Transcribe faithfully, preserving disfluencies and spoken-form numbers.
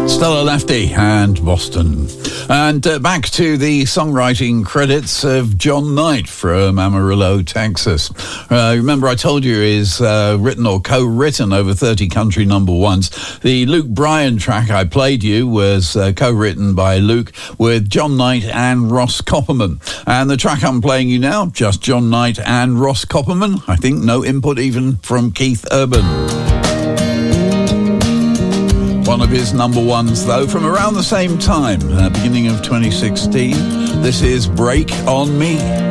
Stella Lefty and Boston. And uh, back to the songwriting credits of John Knight from Amarillo, Texas. Uh, remember I told you is uh, written or co-written over thirty country number ones. The Luke Bryan track I played you was uh, co-written by Luke with John Knight and Ross Copperman. And the track I'm playing you now, just John Knight and Ross Copperman. I think no input even from Keith Urban. One of his number ones, though, from around the same time, uh, beginning of twenty sixteen. This is Break On Me.